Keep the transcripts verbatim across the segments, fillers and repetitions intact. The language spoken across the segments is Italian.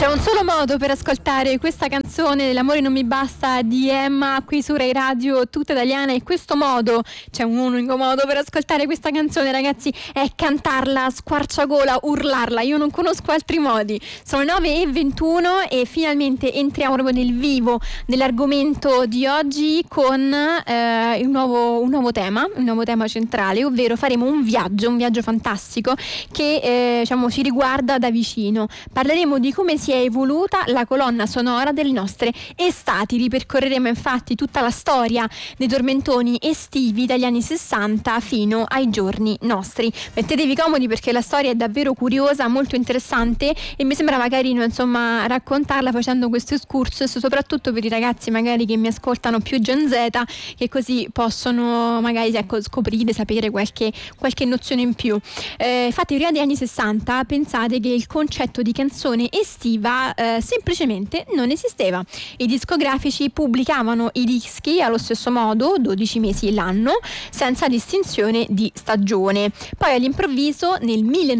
C'è un solo modo per ascoltare questa canzone, L'amore non mi basta di Emma, qui su Rai Radio tutta italiana, e questo modo, c'è un unico modo per ascoltare questa canzone, ragazzi, è cantarla a squarciagola, urlarla. Io non conosco altri modi. Sono le nove e ventuno e finalmente entriamo proprio nel vivo dell'argomento di oggi con eh, un, nuovo, un nuovo tema, un nuovo tema centrale, ovvero faremo un viaggio, un viaggio fantastico che eh, diciamo ci riguarda da vicino. Parleremo di come si è evoluta la colonna sonora delle nostre estati. Ripercorreremo infatti tutta la storia dei tormentoni estivi dagli anni sessanta fino ai giorni nostri. Mettetevi comodi perché la storia è davvero curiosa, molto interessante, e mi sembrava carino insomma raccontarla facendo questo excursus, soprattutto per i ragazzi magari che mi ascoltano più Gen Z, che così possono magari ecco, scoprire, sapere qualche, qualche nozione in più. Eh, infatti prima degli anni sessanta pensate che il concetto di canzone estiva Eh, semplicemente non esisteva. I discografici pubblicavano i dischi allo stesso modo, dodici mesi l'anno, senza distinzione di stagione. Poi all'improvviso nel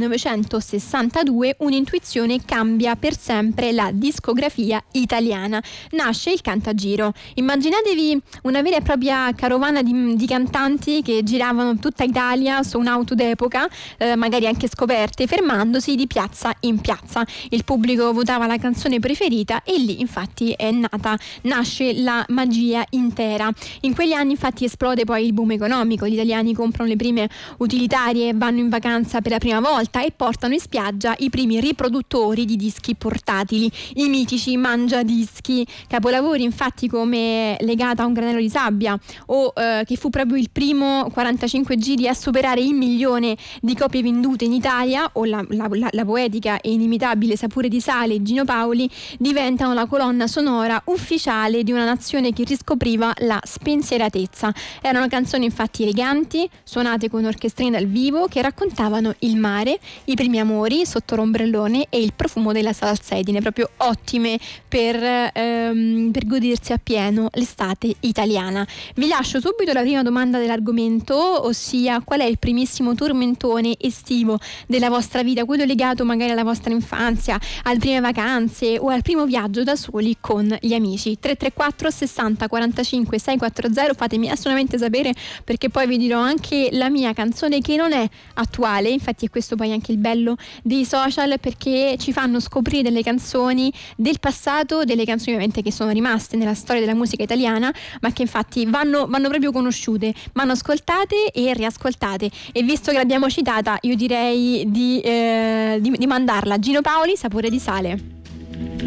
millenovecentosessantadue un'intuizione cambia per sempre la discografia italiana. Nasce il Cantagiro. Immaginatevi una vera e propria carovana di, di cantanti che giravano tutta Italia su un'auto d'epoca, eh, magari anche scoperte, fermandosi di piazza in piazza. Il pubblico votava la canzone preferita e lì infatti è nata, nasce la magia intera. In quegli anni infatti esplode poi il boom economico, gli italiani comprano le prime utilitarie, vanno in vacanza per la prima volta e portano in spiaggia i primi riproduttori di dischi portatili, i mitici mangiadischi, capolavori infatti come Legata a un granello di sabbia o eh, che fu proprio il primo quarantacinque giri a superare il milione di copie vendute in Italia, o la, la, la, la poetica e inimitabile Sapore di sale Gino Paoli diventano la colonna sonora ufficiale di una nazione che riscopriva la spensieratezza. Erano canzoni infatti eleganti, suonate con orchestrine dal vivo che raccontavano il mare, i primi amori sotto l'ombrellone e il profumo della salsedine, proprio ottime per, ehm, per godersi appieno l'estate italiana. Vi lascio subito la prima domanda dell'argomento, ossia qual è il primissimo tormentone estivo della vostra vita, quello legato magari alla vostra infanzia, alle prime vacanze o al primo viaggio da soli con gli amici. Tre tre quattro sessanta quarantacinque seicentoquaranta, fatemi assolutamente sapere, perché poi vi dirò anche la mia canzone che non è attuale. Infatti è questo poi anche il bello dei social, perché ci fanno scoprire delle canzoni del passato, delle canzoni ovviamente che sono rimaste nella storia della musica italiana, ma che infatti vanno, vanno proprio conosciute, vanno ascoltate e riascoltate. E visto che l'abbiamo citata, io direi di, eh, di, di mandarla. Gino Paoli, Sapore di sale.